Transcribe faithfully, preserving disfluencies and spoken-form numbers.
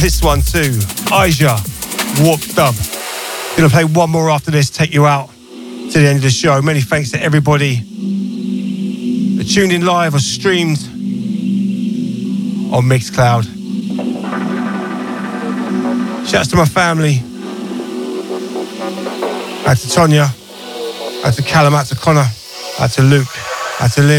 this one too. Aja, Warp Dub. Gonna play one more after this, take you out to the end of the show. Many thanks to everybody that tuned in live or streamed on Mixcloud. Shouts to my family. Out to Tonya. Out to Callum. Out to Connor. Out to Luke. Out to Lynn.